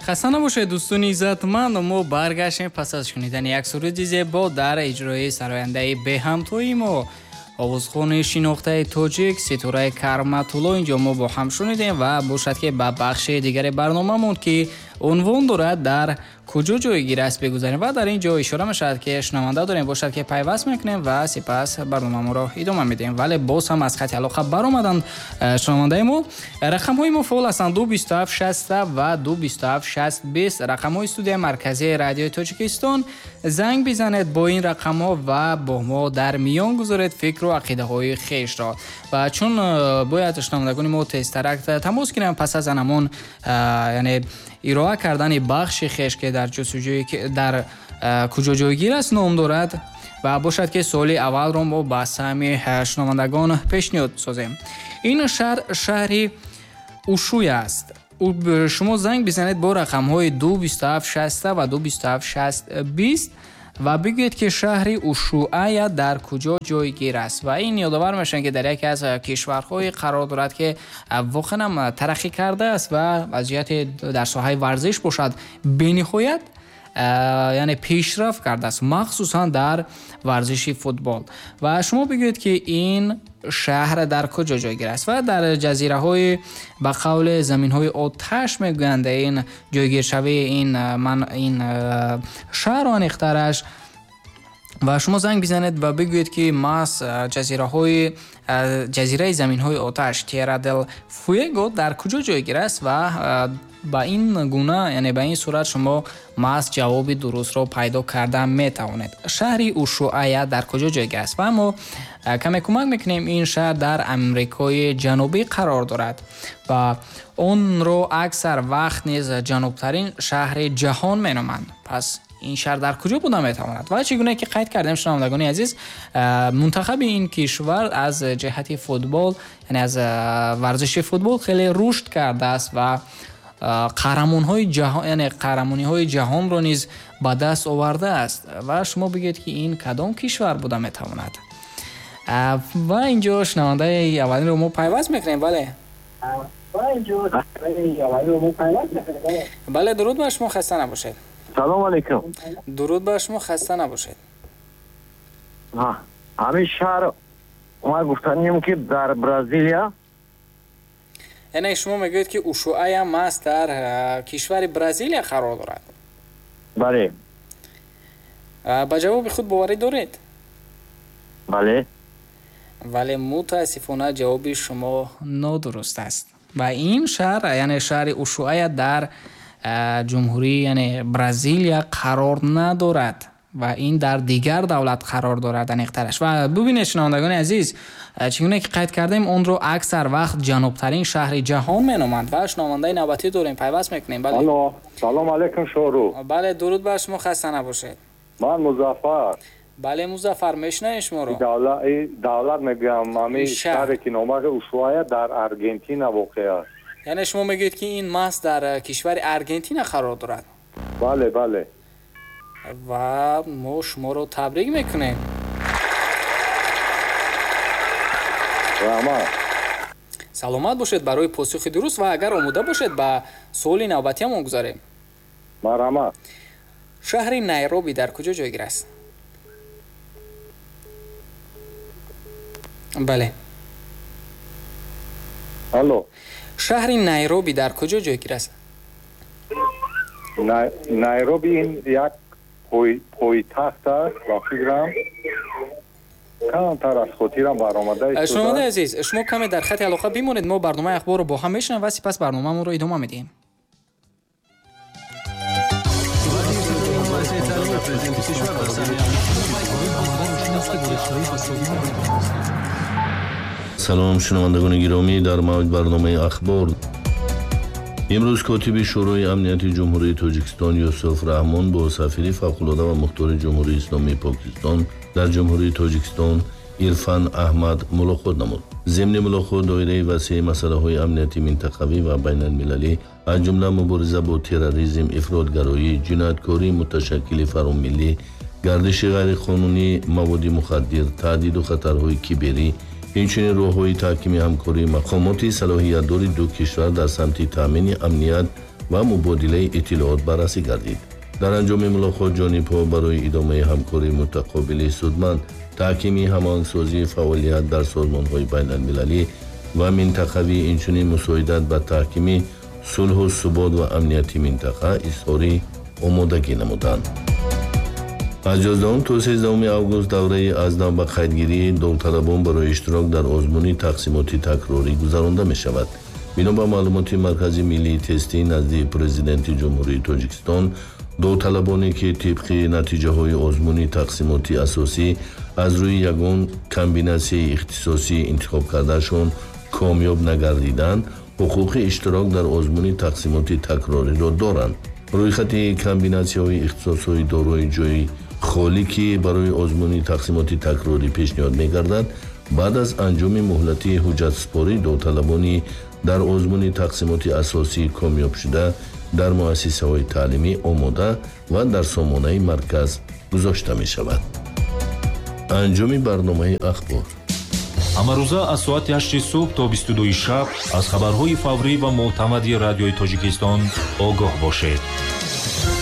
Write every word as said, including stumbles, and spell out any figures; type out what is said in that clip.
خسته نباشید دوستان عزتمند. ما برگشتیم پس از شنیدن یک سرود زیبا در اجرای سراینده به همتای ما آوازخوان شناخته تاجیک ستاره کرامت‌الله. اینجا ما با هم شنیدیم و باشد که به بخش دیگر برنامه‌مون که عنوان دارد در کجا جایگیر است بگذاریم و در اینجا اشاره می‌شود که شنونده داریم باشد که پیوست میکنیم و سپس برنامه را ادامه میدیم. ولی باز هم از خط علاقه برآمدن شنونده ما. رقم‌های ما فعال هستند دو بیست و هفت شصت و دو بیست و هفت شصت بیست. رقم‌های استودیو مرکزی رادیو تاجیکستان. زنگ بزنید با این رقم‌ها و با ما در میان گذارید فکر و عقیده‌های خویش را. و چون باید شنوندگان ما تسترک تماس گیریم پس از آنمون یعنی ارائه کردن بخش خویش که در جستجوی در کجا جایگیر است نام دارد و باشد که سوال اول را ما با سهم شنوندگان پیشنهاد سازیم. این شهر شهری اوشوی است. شما زنگ بزنید با رقم‌های دو بیست و هفت شصت و دو بیست و هفت شصت بیست و بگویید که شهری اوشوعه در کجا جایگیر است. و این یادآور میشن که در یکی از کشورهای قرار دارد که واقعا ترقی کرده است و وضعیت در ساحه ورزش باشد بی‌نهایت یعنی پیشرفت کرده است، مخصوصا در ورزش فوتبال. و شما بگویید که این شهر در کجا جایگیر است و در جزیره های به قول زمین های آتش میگویند این جایگیر شوی این من این شهر و انیخترش. و شما زنگ بزنید و بگویید که ماس جزیره های جزیره زمین های آتش تیرا دل فویگو در کجا جایگیر است و با این گونه یعنی با این صورت شما ماس جواب درست رو پیدا کرده میتوانید. شهری اوشوعه در کجا جایگیر است و ما کمی کمک میکنیم. این شهر در امریکای جنوبی قرار دارد و اون رو اکثر وقت نیز جنوبترین شهر جهان مینامند. پس این شهر در کجا بوده میتواند و چگونه که قید کردیم شنوندگان عزیز منتخب این کشور از جهت فوتبال یعنی از ورزش فوتبال خیلی رشد کرده است و قهرمان‌های جهان یعنی قهرمانی‌های جهان را نیز به دست آورده است. و شما بگید که این کدام کشور بوده میتواند. و اینجا شنونده اولین رو ما پیوست میکنیم. بله بله درود بر شما، خسته نباشید. سلام علیکم. درود بر شما، خسته نباشید. ها همین شهر ما گفتنیم که در برزیلیا. یعنی شما میگوید که اوشوعه هم است در کشور برزیلیا قرار دارد. بله. با جواب خود باوری دارید؟ بله. ولی متاسفانه جواب شما نادرست است. و این شهر یعنی شهر اوشوعه در جمهوری یعنی برزیلیا قرار ندارد و این در دیگر دولت قرار دارد انیخترش. و ببینید شنوندگان عزیز چگونه که قید کردیم اون رو اکثر وقت جنوبترین شهر جهان مینامند. و شنونده نوبتی داریم پیوست میکنیم. بله الو سلام علیکم شورو. بله درود بر شما، خسته نباشید. من مظفر. بله مظفر میشنوید شما رو. دولت دولت میگم همین شهری که نامش اوشوعه در آرژانتین واقع است. یعنی شما میگید که این ماست در کشور آرژانتین قرار دارد؟ بله بله. و ما شما رو تبریک میکنیم. رحمت. سلامت باشید برای پاسخ درست و اگر آماده باشید با سوال نوبتی هم گذاریم. مرحمت. شهر نیروبی در کجا جایگیر است؟ بله. الو. شهر نیروبی در کجا جایگیر است؟ نیروبی این یک پوی پایتخت است و فکرم کمتر از خاطرم برآمده. شما عزیز شما کمی در خط علاقه بمونید، ما برنامه اخبار رو با هم میشنویم و سپس برنامه‌مون رو ادامه میدیم. سلام شنوندگان گرامی، در موعد برنامه اخبار امروز کاتب شورای امنیت جمهوری تاجیکستان یوسف رحمان با سفیر فوق‌العاده و مختار جمهوری اسلامی پاکستان در جمهوری تاجیکستان عرفان احمد ملاقات نمود. ضمن ملاقات دایره وسیع مسائل امنیتی منطقوی و بین المللی از جمله مبارزه با تروریسم، افراطگرایی، جنایتکاری متشکل فراملی، گردش غیرقانونی مواد مخدر، تهدید و خطرهای کیبری، اینچنین راه‌های تحکیم همکاری مقامات صلاحیت‌دار دو کشور در سمت تامین امنیت ва мубодилаи иттилоот баррасӣ гардид. дар анҷоми мулоқот ҷонибҳо барои идомаи ҳамкории мутақобили судманд, таҳкими ҳамоҳангсозии фаъолият дар созмонҳои байналмилалӣ ва минтақавӣ, инчунин мусоидат ба таҳкими сулҳу субот ва амнияти минтақа изҳори омодагӣ намуданд. аз ҷоздахум то сездаҳуми август давраи аз нав ба қайдгирии довталабон барои иштирок дар озмуни тақсимоти такрорӣ гузаронда мешавад. бино ба маълумоти маркази миллии тестӣ назди президенти ҷумҳурии Тоҷикистон, довталабоне ки тибқи натиҷаҳои озмуни тақсимоти асосӣ аз рӯи ягон комбинатсияи ихтисосӣ интихоб кардашон комёб нагардиданд, ҳуқуқи иштирок дар озмуни тақсимоти такрориро доранд. рӯйхати комбинатсияҳои ихтисосҳои дорои ҷойи холӣ ки барои озмуни тақсимоти такрорӣ пешниҳод мегардад, баъд аз анҷоми муҳлати ҳуҷҷатсупорӣ довталабони дар озмуни тақсимоти асосӣ комёбшуда дар муассисаҳои таълимӣ омода ва дар сомонаи марказ гузошта мешавад. анҷоми барномаи ахбор ҳамарӯза аз соати ҳашти субҳ то бисту дуи шаб аз хабарҳои фаврӣ ва мӯътамади радиои Тоҷикистон огоҳ бошед.